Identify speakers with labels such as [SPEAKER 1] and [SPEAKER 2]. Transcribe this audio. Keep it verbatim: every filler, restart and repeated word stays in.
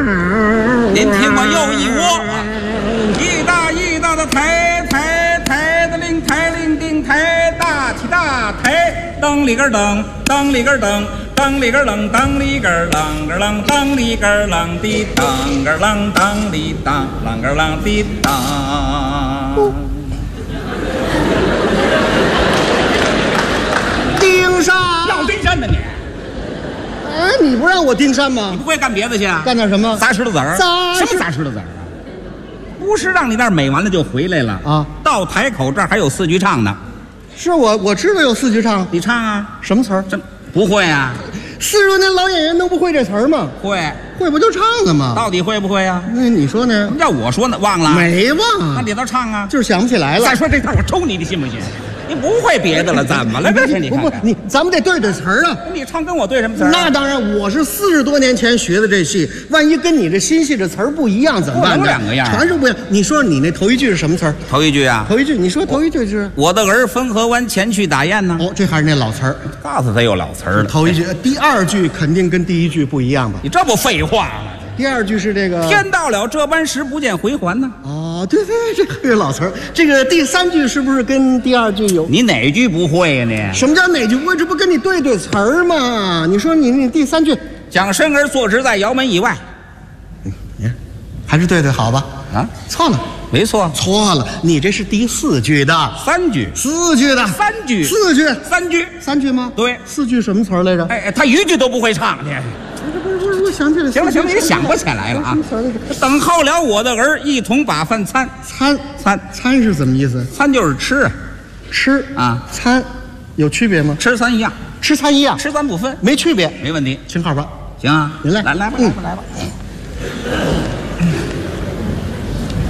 [SPEAKER 1] 您听我又一窝，一大一大的抬抬抬的铃抬铃叮抬大起大抬，噔里个噔噔里个噔噔里个噔噔里个啷个啷当里个啷滴当个啷当里当啷个啷滴当。
[SPEAKER 2] 丁山，
[SPEAKER 1] 要丁山呢你？
[SPEAKER 2] 哎，你不让我丁山吗？
[SPEAKER 1] 你不会干别的去啊？
[SPEAKER 2] 干点什么？
[SPEAKER 1] 砸石头子儿？
[SPEAKER 2] 砸
[SPEAKER 1] 什么砸石头子儿啊？不是让你那儿美完了就回来了
[SPEAKER 2] 啊？
[SPEAKER 1] 到台口这儿还有四句唱呢。
[SPEAKER 2] 是我我知道有四句唱，
[SPEAKER 1] 你唱啊？
[SPEAKER 2] 什么词儿？
[SPEAKER 1] 这不会啊？
[SPEAKER 2] 四十多年老演员能不会这词儿吗？
[SPEAKER 1] 会，
[SPEAKER 2] 会不就唱了吗？
[SPEAKER 1] 到底会不会啊？
[SPEAKER 2] 那你说呢？
[SPEAKER 1] 什么叫我说呢？忘了？
[SPEAKER 2] 没忘，
[SPEAKER 1] 那你倒唱啊？
[SPEAKER 2] 就是想不起来了。
[SPEAKER 1] 再说这套我抽你，你信不信？你不会别的了，怎么了？这是你看看，
[SPEAKER 2] 不不，你咱们得对对词儿啊。
[SPEAKER 1] 你唱跟我对什么词儿？
[SPEAKER 2] 那当然，我是四十多年前学的这戏，万一跟你这新戏这词儿不一样怎么办呢？
[SPEAKER 1] 不能两个样，
[SPEAKER 2] 全是不一样。你说你那头一句是什么词儿？
[SPEAKER 1] 头一句啊？
[SPEAKER 2] 头一句，你说头一句是？
[SPEAKER 1] 我的儿汾河湾前去打雁呢。
[SPEAKER 2] 哦，这还是那老词儿。
[SPEAKER 1] 告诉他有老词儿了。
[SPEAKER 2] 头一句，第二句肯定跟第一句不一样吧？
[SPEAKER 1] 你这不废话吗？
[SPEAKER 2] 第二句是这个
[SPEAKER 1] 天到了这般时，不见回还呢。
[SPEAKER 2] 哦，对对，这个老词儿。这个第三句是不是跟第二句有？
[SPEAKER 1] 你哪句不会呀、啊？你
[SPEAKER 2] 什么叫哪句不会？这不跟你对对词儿吗？你说你你第三句，
[SPEAKER 1] 蒋申儿坐直在窑门以外，
[SPEAKER 2] 嗯，还是对对好吧？
[SPEAKER 1] 啊，
[SPEAKER 2] 错了，
[SPEAKER 1] 没错，
[SPEAKER 2] 错了，你这是第四句的，
[SPEAKER 1] 三句，
[SPEAKER 2] 四句的，
[SPEAKER 1] 三句，
[SPEAKER 2] 四句，
[SPEAKER 1] 三句，
[SPEAKER 2] 三句吗？
[SPEAKER 1] 对，
[SPEAKER 2] 四句什么词儿来着？
[SPEAKER 1] 哎哎，他一句都不会唱去。
[SPEAKER 2] 不是不是，我想起来，
[SPEAKER 1] 行了行了，你想不起来了啊！等候了我的儿，一同把饭餐。
[SPEAKER 2] 餐
[SPEAKER 1] 餐
[SPEAKER 2] 餐是什么意思？
[SPEAKER 1] 餐就是吃，
[SPEAKER 2] 吃
[SPEAKER 1] 啊，
[SPEAKER 2] 餐有区别吗？
[SPEAKER 1] 吃餐一样，
[SPEAKER 2] 吃餐一样，
[SPEAKER 1] 吃餐不分，
[SPEAKER 2] 没区别，
[SPEAKER 1] 没问题，
[SPEAKER 2] 请好吧？
[SPEAKER 1] 行啊，
[SPEAKER 2] 您来，
[SPEAKER 1] 来来吧，
[SPEAKER 2] 嗯
[SPEAKER 1] 来吧，来吧。